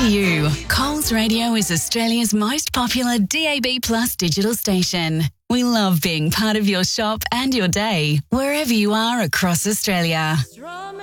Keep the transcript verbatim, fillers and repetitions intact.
you. Coles Radio is Australia's most popular D A B Plus digital station. We love being part of your shop and your day, wherever you are across Australia.